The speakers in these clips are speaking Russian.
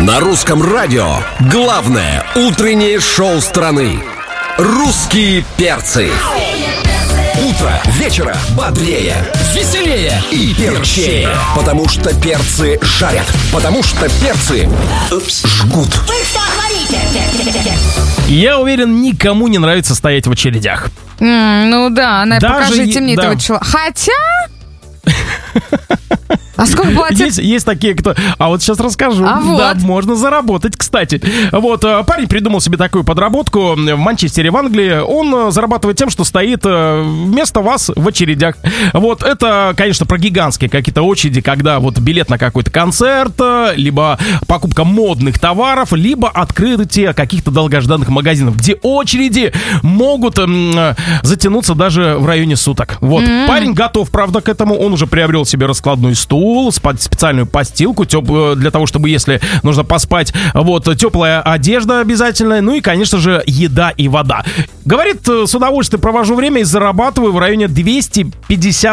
На русском радио главное утреннее шоу страны. «Русские перцы». Утро вечера бодрее, веселее и перчее. Потому что перцы жарят. Потому что перцы жгут. Вы что говорите? Я уверен, никому не нравится стоять в очередях. Ну да, покажите мне этого человека. Хотя... А сколько платят? Есть такие, кто... А вот сейчас расскажу. А да, вот. можно заработать, кстати. Вот, парень придумал себе такую подработку в Манчестере, в Англии. Он зарабатывает тем, что стоит вместо вас в очередях. Вот, это, конечно, про гигантские какие-то очереди, когда вот билет на какой-то концерт, либо покупка модных товаров, либо открытие каких-то долгожданных магазинов, где очереди могут затянуться даже в районе суток. Вот, парень готов, правда, к этому. Он уже приобрел себе раскладной стул, специальную постилку для того, чтобы, если нужно поспать, вот, теплая одежда обязательная, ну и, конечно же, еда и вода. Говорит, с удовольствием провожу время и зарабатываю в районе $250.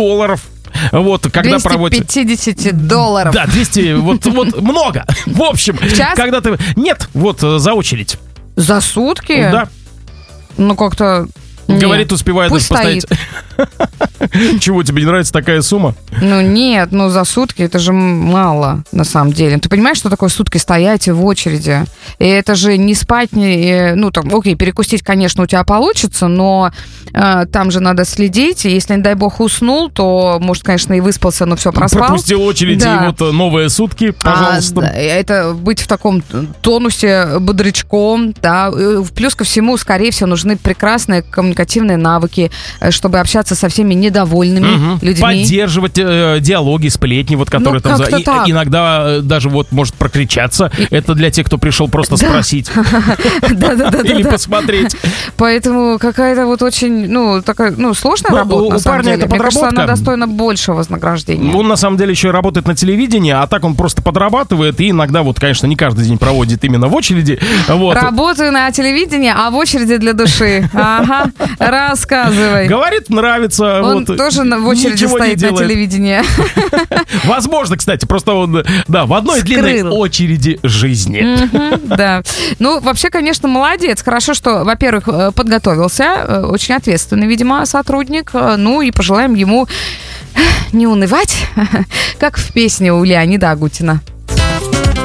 Вот, когда проводится... $250. Да, 200, вот много. В общем, в час? Когда ты... Нет, вот, за очередь. За сутки? Да. Ну, как-то... Говорит, успевает даже постоит. Чего, тебе не нравится такая сумма? Ну нет, за сутки это же мало, на самом деле. Ты понимаешь, что такое сутки стоять в очереди? И это же не спать, окей, перекусить, конечно, у тебя получится, но там же надо следить. И если, не дай бог, уснул, то, может, конечно, и выспался, но все, проспал. Пропустил очередь, да. И вот новые сутки, пожалуйста. Это быть в таком тонусе, бодрячком, да. Плюс ко всему, скорее всего, нужны прекрасные коммуникативные навыки, чтобы общаться со всеми недовольными людьми. Поддерживать диалоги, сплетни, вот, которые там иногда даже вот может прокричаться. Это для тех, кто пришел просто спросить. Или посмотреть. Поэтому какая-то вот очень, такая, сложная работа, на самом деле. Мне кажется, она достойна большего вознаграждения. Он, на самом деле, еще и работает на телевидении, а так он просто подрабатывает и иногда, вот, конечно, не каждый день проводит именно в очереди. Работаю на телевидении, а в очереди для души. Ага, рассказывай. Говорит, нравится. Он тоже в очереди стоит на телевидении. Возможно, кстати, просто он, в одной длинной очереди жизни. Да. Вообще, конечно, молодец. Хорошо, что, во-первых, подготовился. Очень ответственный, видимо, сотрудник. И пожелаем ему не унывать, как в песне у Леонида Агутина.